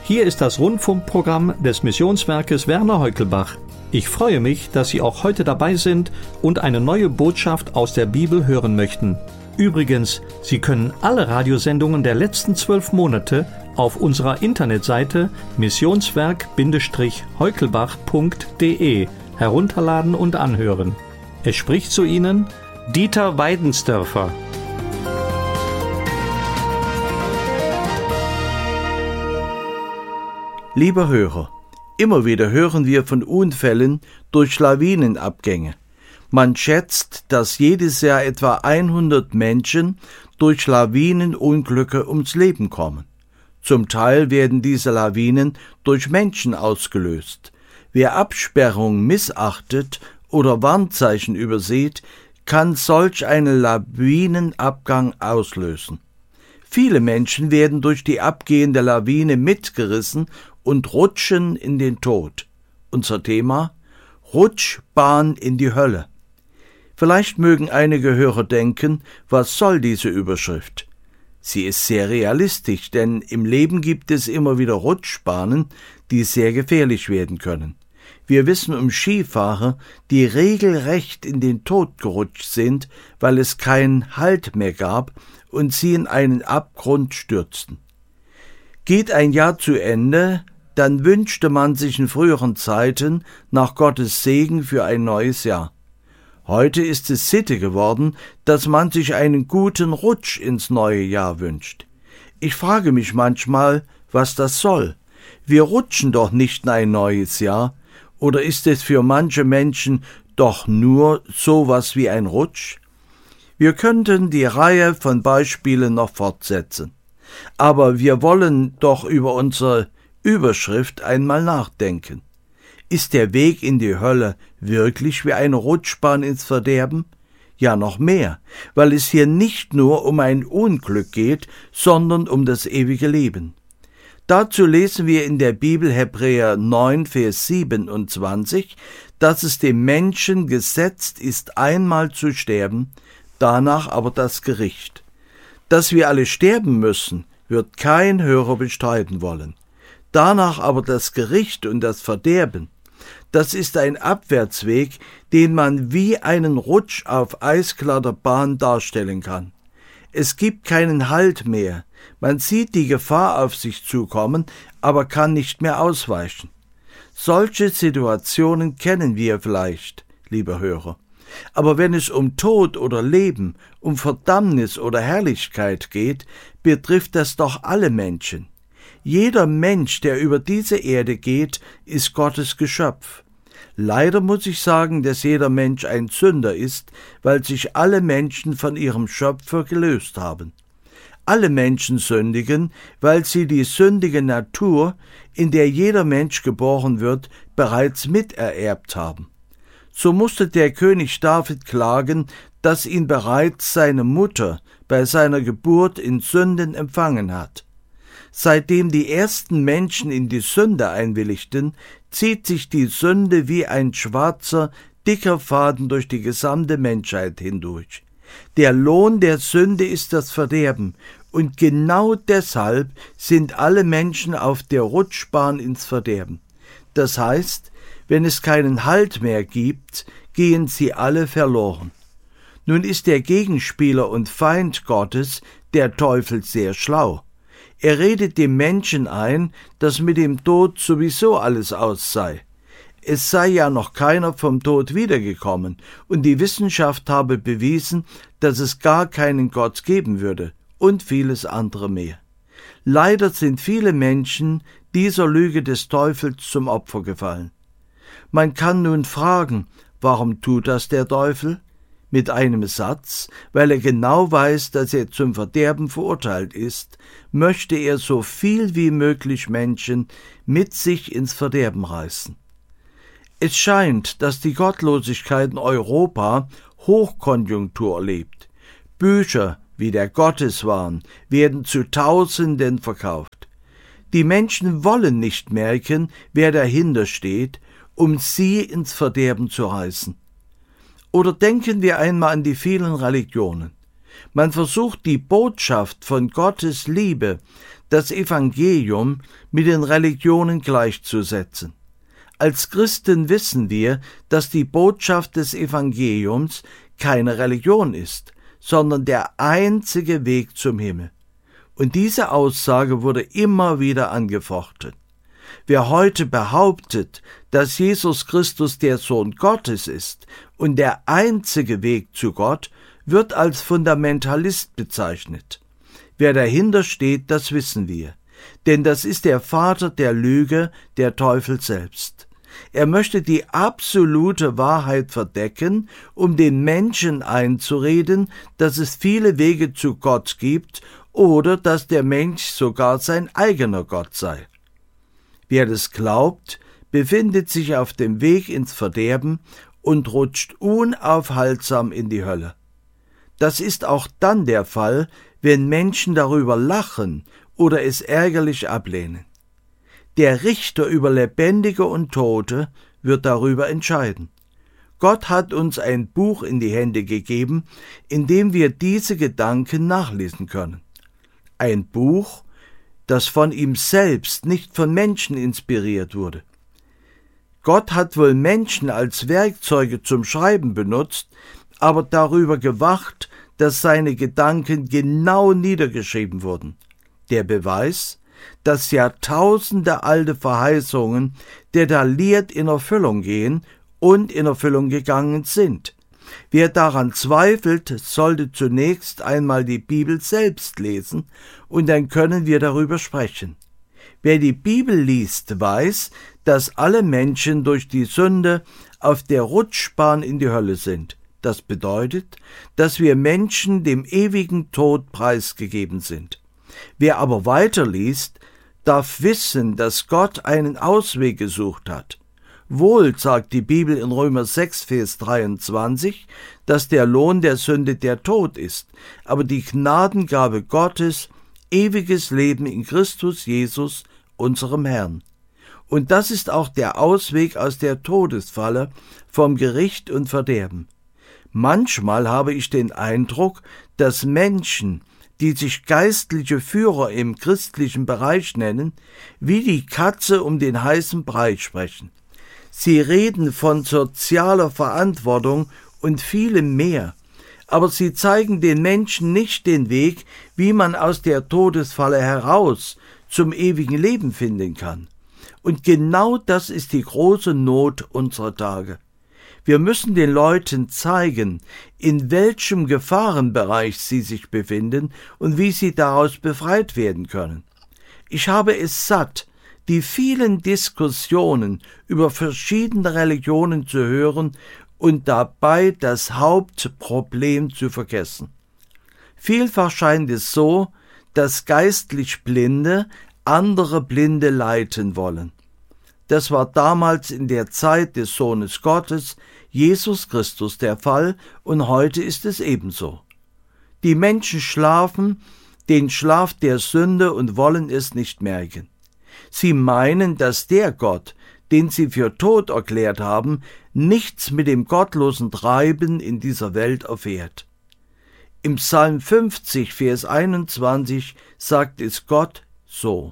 Hier ist das Rundfunkprogramm des Missionswerkes Werner Heukelbach. Ich freue mich, dass Sie auch heute dabei sind und eine neue Botschaft aus der Bibel hören möchten. Übrigens, Sie können alle Radiosendungen der letzten 12 Monate auf unserer Internetseite missionswerk-heukelbach.de herunterladen und anhören. Es spricht zu Ihnen Dieter Weidensdörfer. Lieber Hörer, immer wieder hören wir von Unfällen durch Lawinenabgänge. Man schätzt, dass jedes Jahr etwa 100 Menschen durch Lawinenunglücke ums Leben kommen. Zum Teil werden diese Lawinen durch Menschen ausgelöst. Wer Absperrungen missachtet oder Warnzeichen übersieht, kann solch einen Lawinenabgang auslösen. Viele Menschen werden durch die abgehende Lawine mitgerissen und rutschen in den Tod. Unser Thema: Rutschbahn in die Hölle. Vielleicht mögen einige Hörer denken, was soll diese Überschrift? Sie ist sehr realistisch, denn im Leben gibt es immer wieder Rutschbahnen, die sehr gefährlich werden können. Wir wissen um Skifahrer, die regelrecht in den Tod gerutscht sind, weil es keinen Halt mehr gab und sie in einen Abgrund stürzten. Geht ein Jahr zu Ende, dann wünschte man sich in früheren Zeiten nach Gottes Segen für ein neues Jahr. Heute ist es Sitte geworden, dass man sich einen guten Rutsch ins neue Jahr wünscht. Ich frage mich manchmal, was das soll. Wir rutschen doch nicht in ein neues Jahr, oder ist es für manche Menschen doch nur sowas wie ein Rutsch? Wir könnten die Reihe von Beispielen noch fortsetzen. Aber wir wollen doch über unsere Überschrift einmal nachdenken. Ist der Weg in die Hölle wirklich wie eine Rutschbahn ins Verderben? Ja, noch mehr, weil es hier nicht nur um ein Unglück geht, sondern um das ewige Leben. Dazu lesen wir in der Bibel Hebräer 9, Vers 27, dass es dem Menschen gesetzt ist, einmal zu sterben, danach aber das Gericht. Dass wir alle sterben müssen, wird kein Hörer bestreiten wollen. Danach aber das Gericht und das Verderben, das ist ein Abwärtsweg, den man wie einen Rutsch auf eisglatter Bahn darstellen kann. Es gibt keinen Halt mehr, man sieht die Gefahr auf sich zukommen, aber kann nicht mehr ausweichen. Solche Situationen kennen wir vielleicht, lieber Hörer. Aber wenn es um Tod oder Leben, um Verdammnis oder Herrlichkeit geht, betrifft das doch alle Menschen. Jeder Mensch, der über diese Erde geht, ist Gottes Geschöpf. Leider muss ich sagen, dass jeder Mensch ein Sünder ist, weil sich alle Menschen von ihrem Schöpfer gelöst haben. Alle Menschen sündigen, weil sie die sündige Natur, in der jeder Mensch geboren wird, bereits mitererbt haben. So musste der König David klagen, dass ihn bereits seine Mutter bei seiner Geburt in Sünden empfangen hat. Seitdem die ersten Menschen in die Sünde einwilligten, zieht sich die Sünde wie ein schwarzer, dicker Faden durch die gesamte Menschheit hindurch. Der Lohn der Sünde ist das Verderben, und genau deshalb sind alle Menschen auf der Rutschbahn ins Verderben. Das heißt, wenn es keinen Halt mehr gibt, gehen sie alle verloren. Nun ist der Gegenspieler und Feind Gottes, der Teufel, sehr schlau. Er redet dem Menschen ein, dass mit dem Tod sowieso alles aus sei. Es sei ja noch keiner vom Tod wiedergekommen, und die Wissenschaft habe bewiesen, dass es gar keinen Gott geben würde, und vieles andere mehr. Leider sind viele Menschen dieser Lüge des Teufels zum Opfer gefallen. Man kann nun fragen, warum tut das der Teufel? Mit einem Satz: weil er genau weiß, dass er zum Verderben verurteilt ist, möchte er so viel wie möglich Menschen mit sich ins Verderben reißen. Es scheint, dass die Gottlosigkeit in Europa Hochkonjunktur erlebt. Bücher wie der Gotteswahn werden zu Tausenden verkauft. Die Menschen wollen nicht merken, wer dahinter steht, um sie ins Verderben zu reißen. Oder denken wir einmal an die vielen Religionen. Man versucht die Botschaft von Gottes Liebe, das Evangelium mit den Religionen gleichzusetzen. Als Christen wissen wir, dass die Botschaft des Evangeliums keine Religion ist, sondern der einzige Weg zum Himmel. Und diese Aussage wurde immer wieder angefochten. Wer heute behauptet, dass Jesus Christus der Sohn Gottes ist und der einzige Weg zu Gott, wird als Fundamentalist bezeichnet. Wer dahinter steht, das wissen wir. Denn das ist der Vater der Lüge, der Teufel selbst. Er möchte die absolute Wahrheit verdecken, um den Menschen einzureden, dass es viele Wege zu Gott gibt oder dass der Mensch sogar sein eigener Gott sei. Wer das glaubt, befindet sich auf dem Weg ins Verderben und rutscht unaufhaltsam in die Hölle. Das ist auch dann der Fall, wenn Menschen darüber lachen oder es ärgerlich ablehnen. Der Richter über Lebendige und Tote wird darüber entscheiden. Gott hat uns ein Buch in die Hände gegeben, in dem wir diese Gedanken nachlesen können. Ein Buch, das von ihm selbst, nicht von Menschen inspiriert wurde. Gott hat wohl Menschen als Werkzeuge zum Schreiben benutzt, aber darüber gewacht, dass seine Gedanken genau niedergeschrieben wurden. Der Beweis, dass Jahrtausende alte Verheißungen detailliert in Erfüllung gehen und in Erfüllung gegangen sind. Wer daran zweifelt, sollte zunächst einmal die Bibel selbst lesen, und dann können wir darüber sprechen. Wer die Bibel liest, weiß, dass alle Menschen durch die Sünde auf der Rutschbahn in die Hölle sind. Das bedeutet, dass wir Menschen dem ewigen Tod preisgegeben sind. Wer aber weiterliest, darf wissen, dass Gott einen Ausweg gesucht hat. Wohl sagt die Bibel in Römer 6, Vers 23, dass der Lohn der Sünde der Tod ist, aber die Gnadengabe Gottes, ewiges Leben in Christus Jesus, unserem Herrn. Und das ist auch der Ausweg aus der Todesfalle vom Gericht und Verderben. Manchmal habe ich den Eindruck, dass Menschen, die sich geistliche Führer im christlichen Bereich nennen, wie die Katze um den heißen Brei sprechen. Sie reden von sozialer Verantwortung und vielem mehr, aber sie zeigen den Menschen nicht den Weg, wie man aus der Todesfalle heraus zum ewigen Leben finden kann. Und genau das ist die große Not unserer Tage. Wir müssen den Leuten zeigen, in welchem Gefahrenbereich sie sich befinden und wie sie daraus befreit werden können. Ich habe es satt, die vielen Diskussionen über verschiedene Religionen zu hören und dabei das Hauptproblem zu vergessen. Vielfach scheint es so, dass geistlich Blinde andere Blinde leiten wollen. Das war damals in der Zeit des Sohnes Gottes, Jesus Christus, der Fall, und heute ist es ebenso. Die Menschen schlafen den Schlaf der Sünde und wollen es nicht merken. Sie meinen, dass der Gott, den sie für tot erklärt haben, nichts mit dem gottlosen Treiben in dieser Welt erfährt. Im Psalm 50, Vers 21 sagt es Gott so: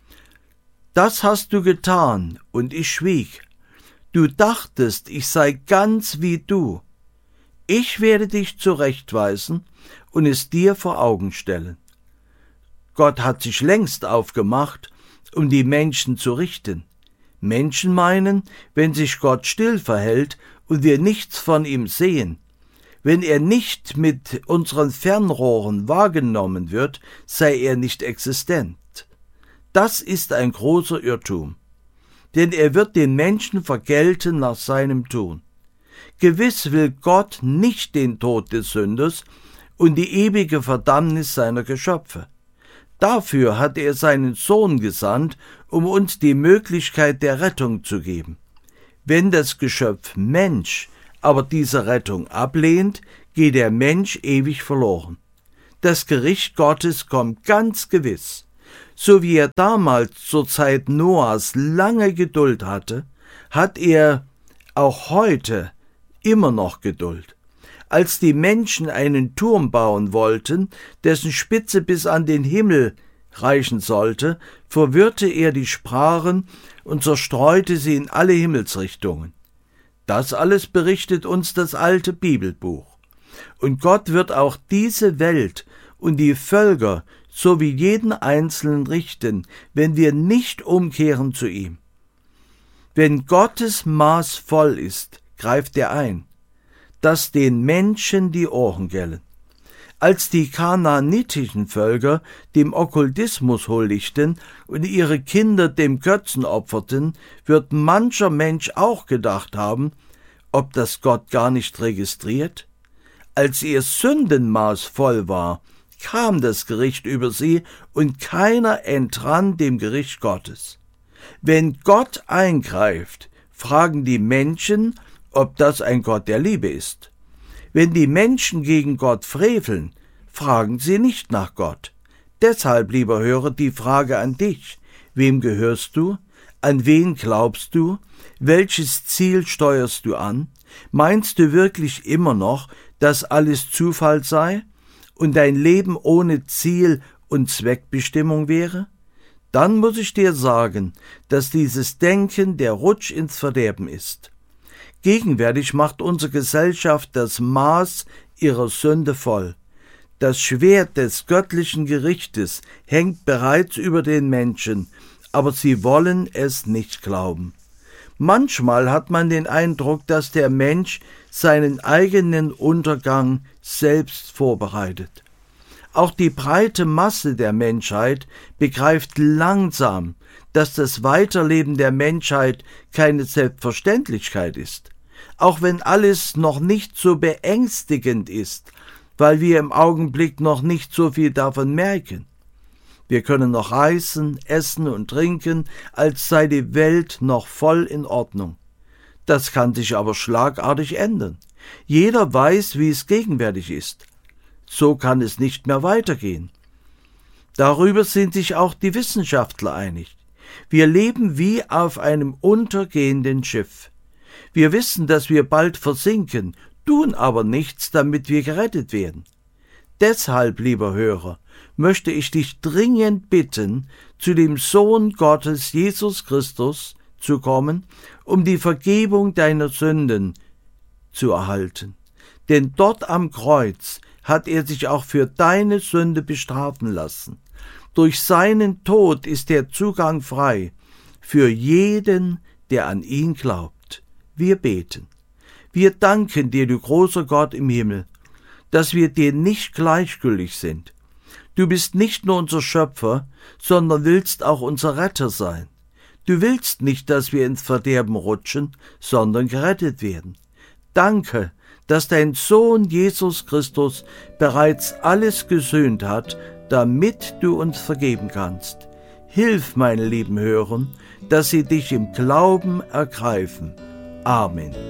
Das hast du getan, und ich schwieg. Du dachtest, ich sei ganz wie du. Ich werde dich zurechtweisen und es dir vor Augen stellen. Gott hat sich längst aufgemacht, um die Menschen zu richten. Menschen meinen, wenn sich Gott still verhält und wir nichts von ihm sehen, wenn er nicht mit unseren Fernrohren wahrgenommen wird, sei er nicht existent. Das ist ein großer Irrtum, denn er wird den Menschen vergelten nach seinem Tun. Gewiss will Gott nicht den Tod des Sünders und die ewige Verdammnis seiner Geschöpfe. Dafür hat er seinen Sohn gesandt, um uns die Möglichkeit der Rettung zu geben. Wenn das Geschöpf Mensch aber diese Rettung ablehnt, geht der Mensch ewig verloren. Das Gericht Gottes kommt ganz gewiss. So wie er damals zur Zeit Noahs lange Geduld hatte, hat er auch heute immer noch Geduld. Als die Menschen einen Turm bauen wollten, dessen Spitze bis an den Himmel reichen sollte, verwirrte er die Sprachen und zerstreute sie in alle Himmelsrichtungen. Das alles berichtet uns das alte Bibelbuch. Und Gott wird auch diese Welt und die Völker sowie jeden Einzelnen richten, wenn wir nicht umkehren zu ihm. Wenn Gottes Maß voll ist, greift er ein, dass den Menschen die Ohren gellen. Als die kanaanitischen Völker dem Okkultismus huldigten und ihre Kinder dem Götzen opferten, wird mancher Mensch auch gedacht haben, ob das Gott gar nicht registriert? Als ihr Sündenmaß voll war, kam das Gericht über sie und keiner entrann dem Gericht Gottes. Wenn Gott eingreift, fragen die Menschen, ob das ein Gott der Liebe ist. Wenn die Menschen gegen Gott freveln, fragen sie nicht nach Gott. Deshalb, lieber Hörer, die Frage an dich: Wem gehörst du? An wen glaubst du? Welches Ziel steuerst du an? Meinst du wirklich immer noch, dass alles Zufall sei und dein Leben ohne Ziel und Zweckbestimmung wäre? Dann muss ich dir sagen, dass dieses Denken der Rutsch ins Verderben ist. Gegenwärtig macht unsere Gesellschaft das Maß ihrer Sünde voll. Das Schwert des göttlichen Gerichtes hängt bereits über den Menschen, aber sie wollen es nicht glauben. Manchmal hat man den Eindruck, dass der Mensch seinen eigenen Untergang selbst vorbereitet. Auch die breite Masse der Menschheit begreift langsam, dass das Weiterleben der Menschheit keine Selbstverständlichkeit ist. Auch wenn alles noch nicht so beängstigend ist, weil wir im Augenblick noch nicht so viel davon merken. Wir können noch reisen, essen und trinken, als sei die Welt noch voll in Ordnung. Das kann sich aber schlagartig ändern. Jeder weiß, wie es gegenwärtig ist. So kann es nicht mehr weitergehen. Darüber sind sich auch die Wissenschaftler einig. Wir leben wie auf einem untergehenden Schiff. Wir wissen, dass wir bald versinken, tun aber nichts, damit wir gerettet werden. Deshalb, lieber Hörer, möchte ich dich dringend bitten, zu dem Sohn Gottes, Jesus Christus, zu kommen, um die Vergebung deiner Sünden zu erhalten. Denn dort am Kreuz hat er sich auch für deine Sünde bestrafen lassen. Durch seinen Tod ist der Zugang frei für jeden, der an ihn glaubt. Wir beten. Wir danken dir, du großer Gott im Himmel, dass wir dir nicht gleichgültig sind. Du bist nicht nur unser Schöpfer, sondern willst auch unser Retter sein. Du willst nicht, dass wir ins Verderben rutschen, sondern gerettet werden. Danke, dass dein Sohn Jesus Christus bereits alles gesühnt hat, damit du uns vergeben kannst. Hilf, meine lieben Hörer, dass sie dich im Glauben ergreifen. Amen.